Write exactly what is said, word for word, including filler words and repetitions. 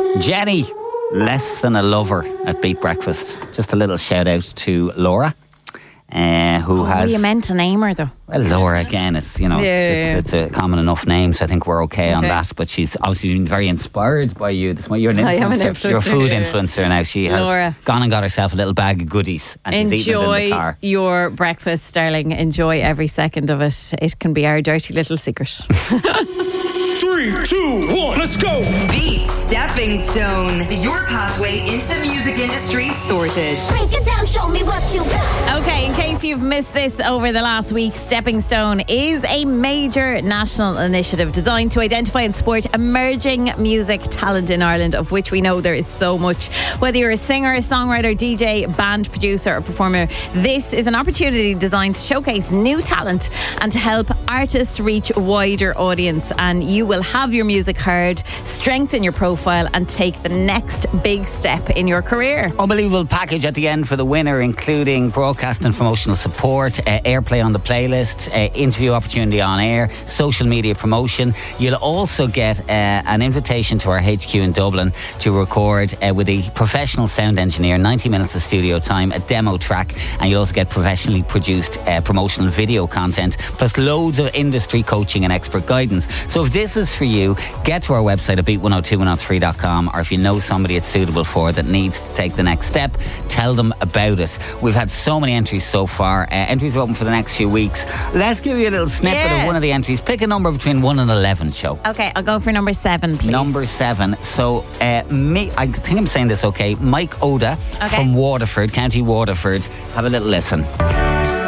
Jenny, less than a lover at Beat Breakfast. Just a little shout out to Laura, uh, who oh, has. What are you meant to name her though? Well, Laura again. It's you know Yeah, it's, yeah, it's, it's a common enough name, so I think we're okay, okay on that. But she's obviously been very inspired by you. This you're an influencer. I am an influencer. You're a food influencer now. She has Laura. gone and got herself a little bag of goodies, and she's eating it in the car. Enjoy your breakfast, darling. Enjoy every second of it. It can be our dirty little secret. Three, two, one, let's go! Beat Stepping Stone. Your pathway into the music industry sorted. Break it down, show me what you got. Okay, in case you've missed this over the last week, Stepping Stone is a major national initiative designed to identify and support emerging music talent in Ireland, of which we know there is so much. Whether you're a singer, a songwriter, D J, band producer or performer, this is an opportunity designed to showcase new talent and to help artists reach a wider audience. And you will have your music heard, strengthen your profile and take the next big step in your career. Unbelievable package at the end for the winner, including broadcast and promotional support, uh, airplay on the playlist, uh, interview opportunity on air, social media promotion. You'll also get uh, an invitation to our H Q in Dublin to record uh, with a professional sound engineer, ninety minutes of studio time, a demo track, and you'll also get professionally produced uh, promotional video content, plus loads of industry coaching and expert guidance. So if this is for you, get to our website at beat one oh two one oh three dot com, or if you know somebody it's suitable for that needs to take the next step, tell them about it. We've had so many entries so far. Uh, entries are open for the next few weeks. Let's give you a little snippet yeah. of one of the entries. Pick a number between one and eleven, show. Okay, I'll go for number seven, please. Number seven. So, uh, me, I think I'm saying this okay. Mike Oda okay. from Waterford, County Waterford. Have a little listen.